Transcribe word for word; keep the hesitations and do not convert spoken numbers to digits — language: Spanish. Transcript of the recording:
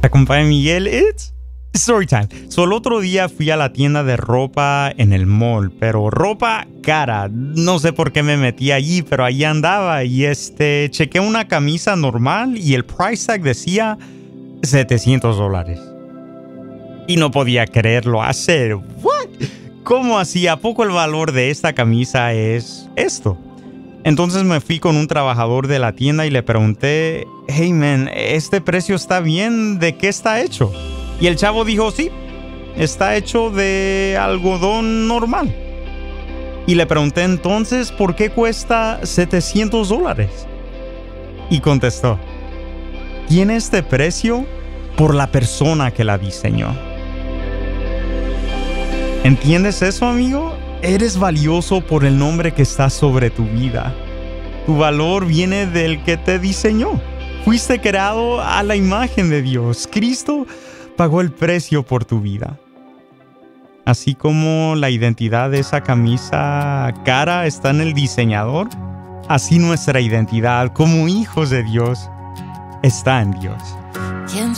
Acompaña Miguel, it's story time. So, el otro día fui a la tienda de ropa en el mall, pero ropa cara. No sé por qué me metí allí, pero allí andaba y este, chequé una camisa normal y el price tag decía setecientos dólares. Y no podía creerlo. Hacer, ¿what? ¿Cómo así? ¿A poco el valor de esta camisa es esto? Entonces me fui con un trabajador de la tienda y le pregunté, hey man, ¿este precio está bien? ¿De qué está hecho? Y el chavo dijo, sí, está hecho de algodón normal. Y le pregunté entonces, ¿por qué cuesta setecientos dólares? Y contestó, tiene este precio por la persona que la diseñó. ¿Entiendes eso, amigo? Eres valioso por el nombre que está sobre tu vida. Tu valor viene del que te diseñó. Fuiste creado a la imagen de Dios. Cristo pagó el precio por tu vida. Así como la identidad de esa camisa cara está en el diseñador, así nuestra identidad como hijos de Dios está en Dios.